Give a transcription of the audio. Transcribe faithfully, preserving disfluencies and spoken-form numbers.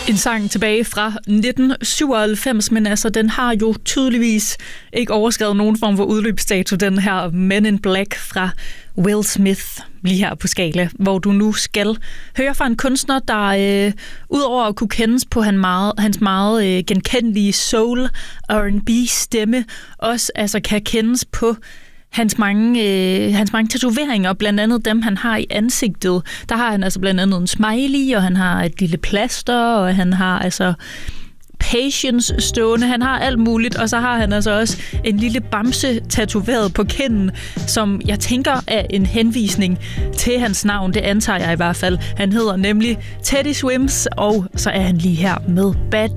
En sang tilbage fra nitten syvoghalvfems, men altså, den har jo tydeligvis ikke overskrevet nogen form for udløbsdato, den her Men in Black fra Will Smith, lige her på Skala, hvor du nu skal høre fra en kunstner, der øh, udover at kunne kendes på han meget, hans meget øh, genkendelige soul R and B stemme, også altså kan kendes på Hans mange, øh, hans mange tatoveringer, blandt andet dem, han har i ansigtet. Der har han altså blandt andet en smiley, og han har et lille plaster, og han har altså patience stående. Han har alt muligt, og så har han altså også en lille bamse tatoveret på kinden, som jeg tænker er en henvisning til hans navn. Det antager jeg i hvert fald. Han hedder nemlig Teddy Swims, og så er han lige her med Bad